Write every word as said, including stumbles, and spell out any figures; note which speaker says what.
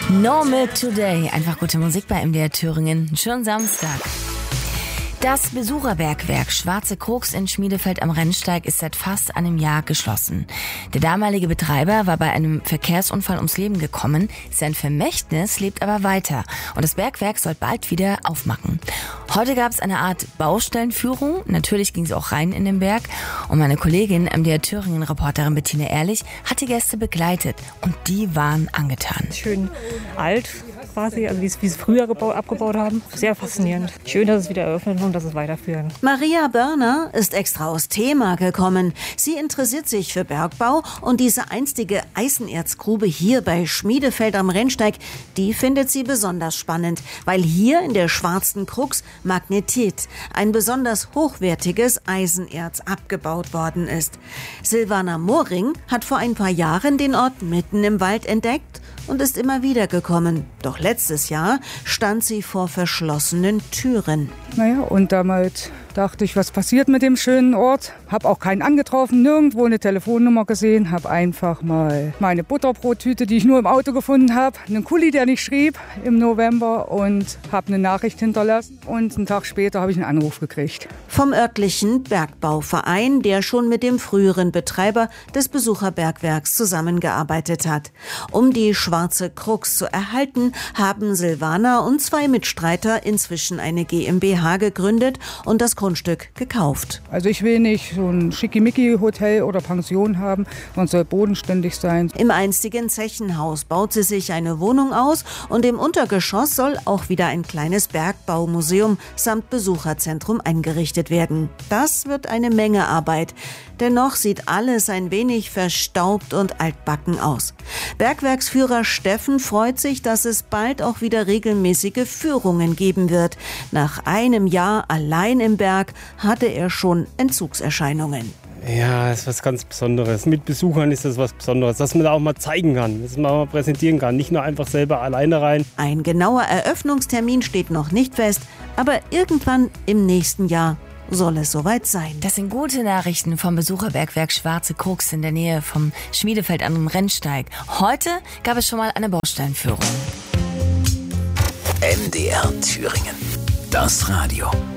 Speaker 1: Normal Today. Einfach gute Musik bei M D R Thüringen. Schönen Samstag. Das Besucherbergwerk Schwarze Krux in Schmiedefeld am Rennsteig ist seit fast einem Jahr geschlossen. Der damalige Betreiber war bei einem Verkehrsunfall ums Leben gekommen. Sein Vermächtnis lebt aber weiter und das Bergwerk soll bald wieder aufmachen. Heute gab es eine Art Baustellenführung. Natürlich ging es auch rein in den Berg. Und meine Kollegin, M D R Thüringen-Reporterin Bettina Ehrlich, hat die Gäste begleitet und die waren angetan.
Speaker 2: Schön alt quasi, also wie es, wie es früher gebaut, abgebaut haben. Sehr faszinierend. Schön, dass es wieder eröffnet und dass es weiterführen.
Speaker 3: Maria Börner ist extra aus Thema gekommen. Sie interessiert sich für Bergbau und diese einstige Eisenerzgrube hier bei Schmiedefeld am Rennsteig, die findet sie besonders spannend, weil hier in der Schwarzen Krux Magnetit, ein besonders hochwertiges Eisenerz, abgebaut worden ist. Silvana Mohring hat vor ein paar Jahren den Ort mitten im Wald entdeckt und ist immer wieder gekommen. Doch letztes Jahr stand sie vor verschlossenen Türen.
Speaker 4: Naja, und damit dachte ich, was passiert mit dem schönen Ort? Hab auch keinen angetroffen, nirgendwo eine Telefonnummer gesehen. Hab einfach mal meine Butterbrottüte, die ich nur im Auto gefunden habe, einen Kuli, der nicht schrieb, im November und habe eine Nachricht hinterlassen. Und einen Tag später habe ich einen Anruf gekriegt.
Speaker 3: Vom örtlichen Bergbauverein, der schon mit dem früheren Betreiber des Besucherbergwerks zusammengearbeitet hat. Um die Schwarze Krux zu erhalten, haben Silvana und zwei Mitstreiter inzwischen eine GmbH gegründet und das Grundstück gekauft.
Speaker 4: Also ich will nicht so ein Schickimicki-Hotel oder Pension haben, man soll bodenständig sein.
Speaker 3: Im einstigen Zechenhaus baut sie sich eine Wohnung aus und im Untergeschoss soll auch wieder ein kleines Bergbaumuseum samt Besucherzentrum eingerichtet werden. Das wird eine Menge Arbeit. Dennoch sieht alles ein wenig verstaubt und altbacken aus. Bergwerksführer Steffen freut sich, dass es bald auch wieder regelmäßige Führungen geben wird. Nach einem Jahr allein im Berg hatte er schon Entzugserscheinungen.
Speaker 5: Ja, das ist was ganz Besonderes. Mit Besuchern ist das was Besonderes, dass man da auch mal zeigen kann, dass man auch mal präsentieren kann. Nicht nur einfach selber alleine rein.
Speaker 3: Ein genauer Eröffnungstermin steht noch nicht fest, aber irgendwann im nächsten Jahr soll es soweit sein.
Speaker 1: Das sind gute Nachrichten vom Besucherbergwerk Schwarze Krux in der Nähe vom Schmiedefeld am Rennsteig. Heute gab es schon mal eine Baustellenführung.
Speaker 6: M D R Thüringen. Das Radio.